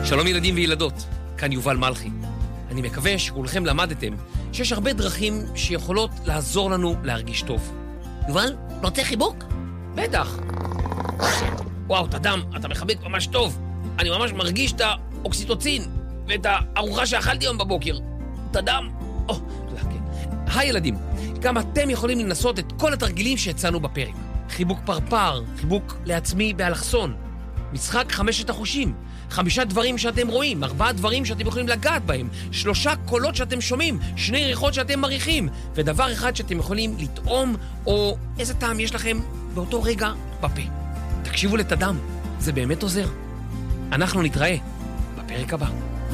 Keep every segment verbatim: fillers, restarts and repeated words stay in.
שלום ילדים וילדות, כאן יובל מלכי. אני מקווה שכולכם למדתם שיש הרבה דרכים שיכולות לעזור לנו להרגיש טוב. יובל, רוצה חיבוק? בטח. וואו, תדם, אתה מחבק ממש טוב. אני ממש מרגיש את האוקסיטוצין ואת הארוחה שאכלתי היום בבוקר. תדם. או, תודה, כן. היי ילדים, גם אתם יכולים לנסות את כל התרגילים שהצענו בפרק. חיבוק פרפר, חיבוק לעצמי באלכסון, משחק חמשת החושים, חמישה דברים שאתם רואים, ארבעה דברים שאתם יכולים לגעת בהם, שלושה קולות שאתם שומעים, שני ריחות שאתם מריחים, ודבר אחד שאתם יכולים לטעום, או איזה טעם יש לכם באותו רגע בפה. תקשיבו לתדם, זה באמת עוזר. אנחנו נתראה בפרק הבא.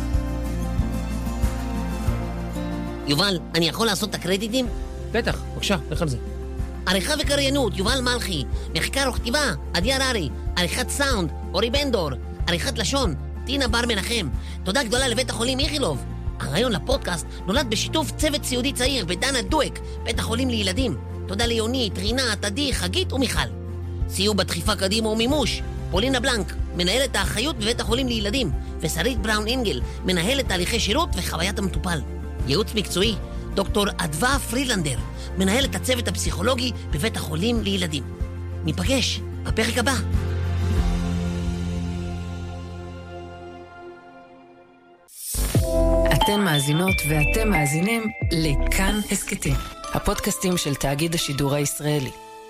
יובל, אני יכול לעשות את הקרדיטים? בטח, בבקשה, לך על זה. עריכה וקריינות, יובל מלכי. מחקר וכתיבה, עדי הררי. עריכת סאונד, אורי בנדור. עריכת לשון, טינה בר מנחם. תודה גדולה לבית החולים איכילוב. הרעיון לפודקאסט נולד בשיתוף צוות סיעודי צעיר ודנה דואק, בית החולים לילדים. תודה ליונית, רינת, עדי, חגית ומיכל. סיוע בדחיפה קדימה ומימוש, פולינה בלנק, מנהלת האחיות בבית החולים לילדים, ושרית בראון אינגל, מנהלת תהליכי שירות וחוויית המטופל. ייעוץ מקצועי, דוקטור אדווה פרילנדר, מנהלת הצוות הפסיכולוגי בבית החולים לילדים. ניפגש בפרק הבא. אתן מאזינות ואתם מאזינים לכאן הסקטים, הפודקאסטים של תאגיד השידור הישראלי.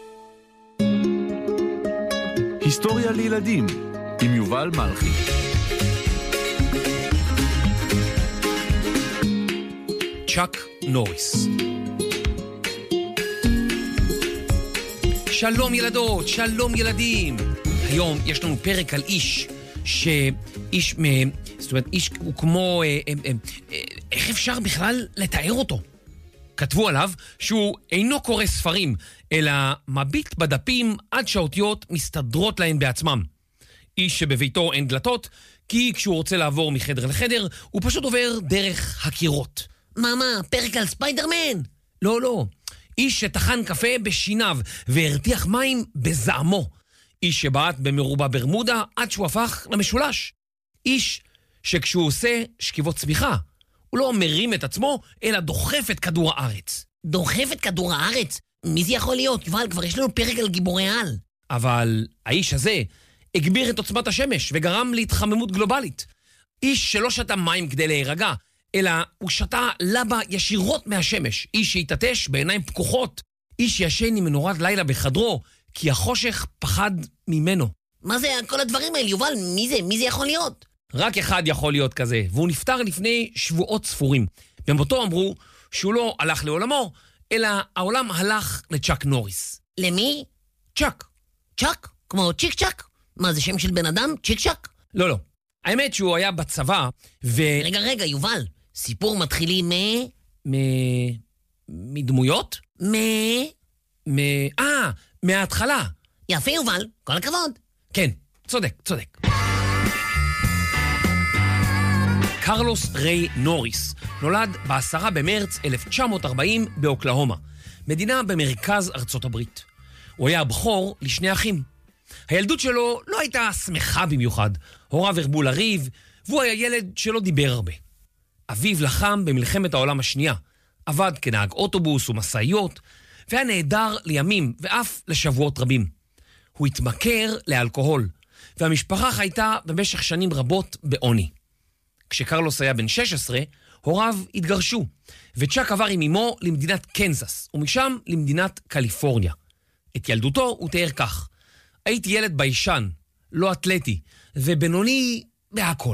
היסטוריה לילדים עם יובל מלכי. צ'אק נוריס. שלום ילדות, שלום ילדים. היום יש לנו פרק על איש, שאיש, זאת אומרת, איש הוא כמו, אה, אה, אה, איך אפשר בכלל לתאר אותו? כתבו עליו שהוא אינו קורא ספרים, אלא מביט בדפים עד שהאותיות מסתדרות להן בעצמם. איש שבביתו אין דלתות, כי כשהוא רוצה לעבור מחדר לחדר, הוא פשוט עובר דרך הקירות. מה, מה, פרק על ספיידרמן? לא, לא. איש שטחן קפה בשיניו והרתיח מים בזעמו. איש שבעט במרובע ברמודה עד שהוא הפך למשולש. איש שכשהוא עושה שכיבות צמיחה, הוא לא מרים את עצמו, אלא דוחף את כדור הארץ. דוחף את כדור הארץ? מי זה יכול להיות? יובל, כבר יש לנו פרק על גיבורי על. אבל האיש הזה הגביר את עוצמת השמש וגרם להתחממות גלובלית. איש שלא שתה מים כדי להירגע, אלא הוא שתה לבה ישירות מהשמש. איש שהתעטש בעיניים פקוחות. איש שישן עם מנורת לילה בחדרו, כי החושך פחד ממנו. מה זה כל הדברים האלה, יובל? מי זה? מי זה יכול להיות? רק אחד יכול להיות כזה, והוא נפטר לפני שבועות ספורים. במותו אמרו שהוא לא הלך לעולמו, אלא העולם הלך לצ'אק נוריס. למי? צ'אק. צ'אק? כמו צ'יק צ'אק? מה, זה שם של בן אדם? צ'יק צ'אק? לא, לא. האמת שהוא היה בצבא, ו... רגע, רגע, יובל. סיפור מתחילים מ... מ... מדמויות? מ... מ... אה, מההתחלה. יפה, יובל. כל הכבוד. כן, צודק, צודק. קרלוס ריי נוריס נולד בעשרה במרץ אלף תשע מאות ארבעים באוקלהומה, מדינה במרכז ארצות הברית. הוא היה הבכור לשני אחים. הילדות שלו לא הייתה שמחה במיוחד. הוריו הרבו לריב, והוא היה ילד שלא דיבר הרבה. אביו לחם במלחמת העולם השנייה, עבד כנהג אוטובוס ומסעיות, והיה נהדר לימים ואף לשבועות רבים. הוא התמכר לאלכוהול, והמשפחה חייתה במשך שנים רבות בעוני. כשקרלוס היה בן שש עשרה, הוריו התגרשו, וצ'אק עבר עם אמו למדינת קנזס, ומשם למדינת קליפורניה. את ילדותו הוא תיאר כך: הייתי ילד ביישן, לא אתלטי, ובינוני בהכל.